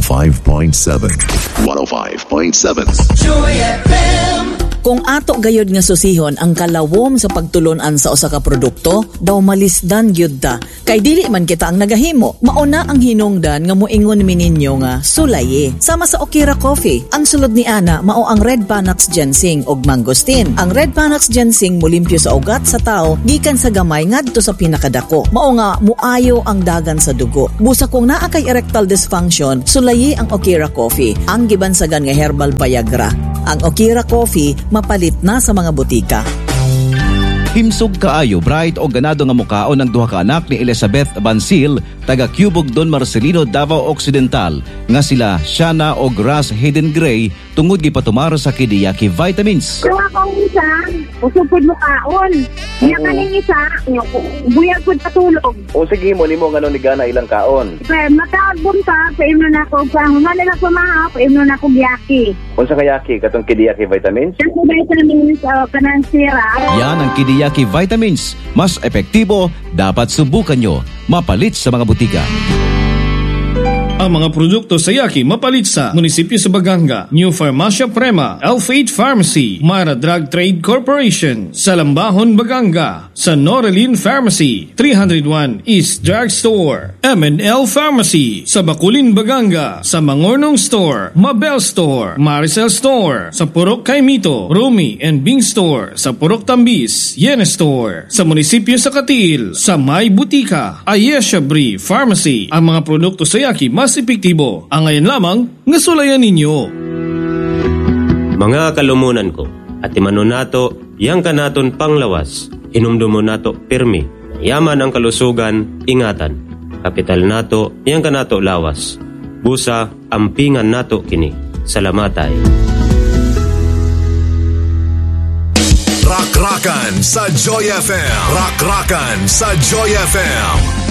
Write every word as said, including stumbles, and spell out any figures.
five point seven. one oh five point seven. Joy F M. Kung ato gayod nga susihon ang kalawom sa pagtulon-an sa usa ka produkto, daw malisdan gyud ta. Kay dili man kita ang nagahimo, mauna ang hinungdan nga moingon mi ninyo nga sulaye. Sama sa Okira Coffee, ang sulod ni ana mao ang Red Panax Ginseng ug Mangosteen. Ang Red Panax Ginseng mulimpyo sa ugat sa tao gikan sa gamay ngadto sa pinakadako. Mao nga muayo ang dagan sa dugo. Busa kung naa kay erectile dysfunction, sulaye ang Okira Coffee, ang gibansagan nga herbal Viagra. Ang Okira Coffee mapalit na sa mga butika. Himsog kaayo, bright o ganado nga mukaon ng duha ka anak ni Elizabeth Bansil, taga Cubog Don Marcelino, Davao Occidental, nga sila Shana o Grass Hidden Gray, tungod gipatumar sa Kidiyaki Vitamins. Kung akong isa, usupod mo kaon. Niya kaning isa, buyag ko patulog. O sige mo, ni mo nga ni Gana ilang kaon. Kaya matagbon ka, paimno na ako, pahuman na ako maha, paimno na ako giyaki. Kung sa kayaki, katong Kidiyaki Vitamins? Kasi vitamins, uh, kanang sira. Yan ang Kidiyaki Vitamins. Mas epektibo, dapat subukan nyo. Mapalit sa mga butika. Ang mga produkto sa Yaki mapalit sa Munisipyo sa Baganga, New Farmacia Prema, Elf eight Pharmacy, Mara Drug Trade Corporation, Salambahon, Baganga, sa Noreline Pharmacy, three oh one East Drug Store, M and L Pharmacy, sa Bakulin, Baganga, sa Mangornong Store, Mabel Store, Maricel Store, sa Purok Kaimito, Rumi and Bing Store, sa Purok Tambis, Yene Store, sa Munisipyo sa Katil, sa May Butika, Ayesha Brie Pharmacy. Ang mga produkto sa Yaki mas epektibo. Ang ngayon lamang, nga sulayan ninyo. Mga kalumunan ko, at imano nato, yang kanaton panglawas, inumdumo nato pirmi, yaman ang kalusugan, ingatan. Kapital nato, yang kanato lawas. Busa, ampingan nato kini. Salamatay. Rock-rockan sa Joy F M. Rock-rockan sa Joy F M.